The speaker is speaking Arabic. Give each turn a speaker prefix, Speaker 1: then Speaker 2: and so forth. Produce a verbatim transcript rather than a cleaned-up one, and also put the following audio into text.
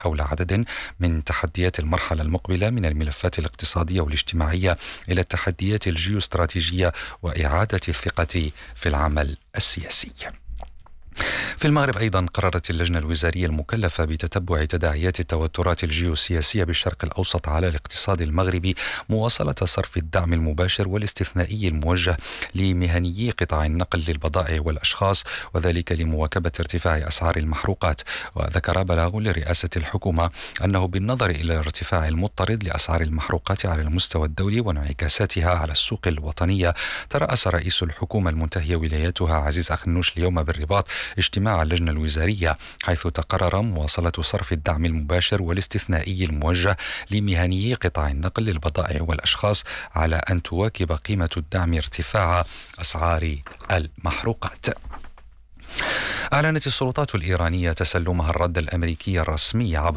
Speaker 1: حول عدد من تحديات المرحلة المقبلة، من الملفات الاقتصادية والاجتماعية إلى التحديات الجيوستراتيجية وإعادة الثقة في العمل السياسي. في المغرب أيضا قررت اللجنة الوزارية المكلفة بتتبع تداعيات التوترات الجيوسياسية بالشرق الأوسط على الاقتصاد المغربي مواصلة صرف الدعم المباشر والاستثنائي الموجه لمهنيي قطاع النقل للبضائع والأشخاص، وذلك لمواكبة ارتفاع أسعار المحروقات. وذكر بلاغ لرئاسة الحكومة أنه بالنظر إلى الارتفاع المضطرد لأسعار المحروقات على المستوى الدولي وانعكاساتها على السوق الوطنية، ترأس رئيس الحكومة المنتهية ولايتها عزيز أخنوش اليوم بالرباط اجتماع اللجنة الوزارية، حيث تقرر مواصلة صرف الدعم المباشر والاستثنائي الموجه لمهنيي قطاع النقل للبضائع والأشخاص على أن تواكب قيمة الدعم ارتفاع أسعار المحروقات. أعلنت السلطات الإيرانية تسلمها الرد الأمريكي الرسمي عبر